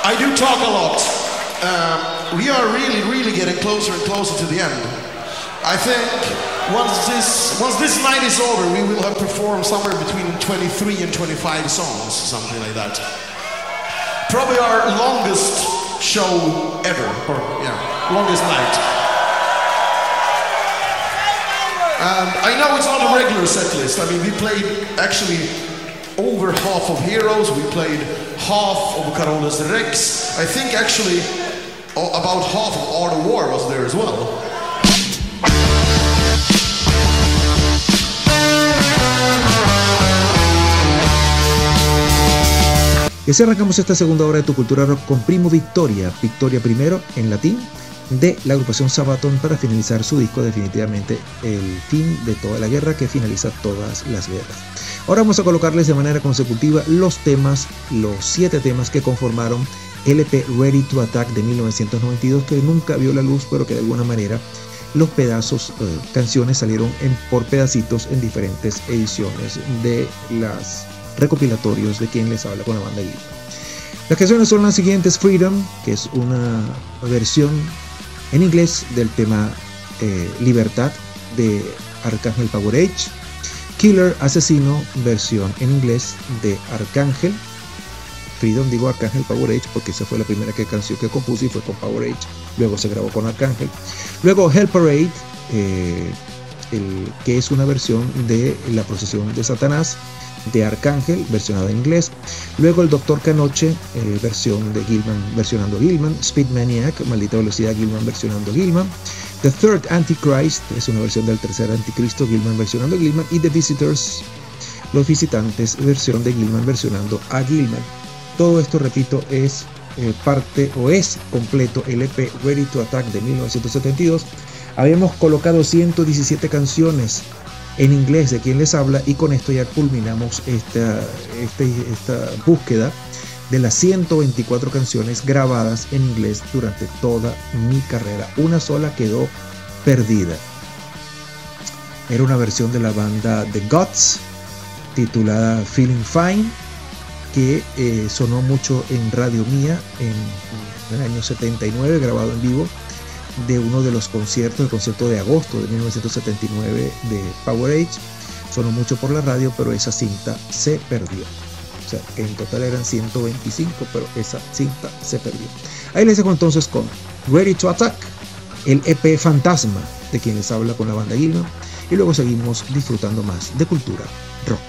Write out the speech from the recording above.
I do talk a lot. We are really getting closer and closer to the end. I think once this night is over, we will have performed somewhere between 23 and 25 songs, something like that. Probably our longest show ever, or longest night. And I know it's not a regular set list. I mean, we played actually over half of Heroes. We played half of Carolus Rex. I think actually about half of Art of War was there as well. Y así arrancamos esta segunda hora de Tu Cultura Rock con Primo Victoria, Victoria primero en latín, de la agrupación Sabaton, para finalizar su disco, definitivamente el fin de toda la guerra, que finaliza todas las guerras. Ahora vamos a colocarles de manera consecutiva los 7 temas que conformaron el EP Ready to Attack de 1992, que nunca vio la luz, pero que de alguna manera los pedazos, canciones salieron por pedacitos en diferentes ediciones de las recopilatorios de Quien Les Habla con la banda Gilman. Las canciones son las siguientes: Freedom, que es una versión en inglés del tema Libertad de Arcángel Power Age. Killer, Asesino, versión en inglés de Arcángel. Freedom, digo Arcángel Power Age porque esa fue la primera canción que compuse y fue con Power Age, luego se grabó con Arcángel. Luego Hell Parade, que es una versión de La Procesión de Satanás de Arcángel, versionada en inglés. Luego el Doctor Canoche, versión de Gilman, versionando Gilman. Speed Maniac, Maldita Velocidad, Gilman versionando Gilman. The Third Antichrist, es una versión del Tercer Anticristo, Gilman versionando Gilman. Y The Visitors, Los Visitantes, versión de Gilman versionando a Gilman. Todo esto, repito, es parte o es completo el EP Ready to Attack de 1972. Habíamos colocado 117 canciones en inglés de Quien Les Habla, y con esto ya culminamos esta búsqueda de las 124 canciones grabadas en inglés durante toda mi carrera. Una sola quedó perdida. Era una versión de la banda The Guts titulada Feeling Fine, que sonó mucho en Radio Mía en el año 79, grabado en vivo de uno de los conciertos, el concierto de agosto de 1979 de Power Age. Sonó mucho por la radio, pero esa cinta se perdió. O sea, en total eran 125, pero esa cinta se perdió. Ahí les dejo entonces con Ready to Attack, el EP Fantasma de Quien Les Habla con la banda Gilman, y luego seguimos disfrutando más de cultura rock.